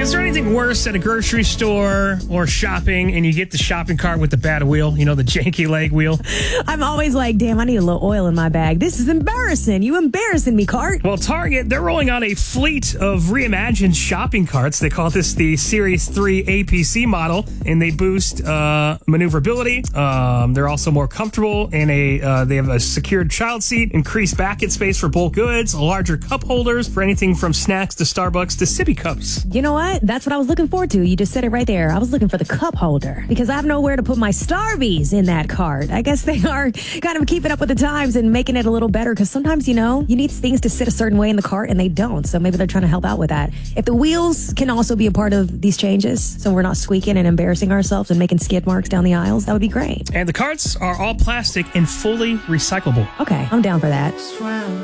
Is there anything worse at a grocery store or shopping and you get the shopping cart with the bad wheel, you know, the janky leg wheel? I'm always like, damn, I need a little oil in my bag. This is embarrassing. You embarrassing me, cart. Well, Target, they're rolling out a fleet of reimagined shopping carts. They call this the Series 3 APC model, and they boost maneuverability. They're also more comfortable, and they have a secured child seat, increased basket space for bulk goods, larger cup holders for anything from snacks to Starbucks to sippy cups. You know what? That's what I was looking forward to. You just said it right there. I was looking for the cup holder because I have nowhere to put my Starbies in that cart. I guess they are kind of keeping up with the times and making it a little better because sometimes, you know, you need things to sit a certain way in the cart and they don't. So maybe they're trying to help out with that. If the wheels can also be a part of these changes so we're not squeaking and embarrassing ourselves and making skid marks down the aisles, that would be great. And the carts are all plastic and fully recyclable. Okay, I'm down for that.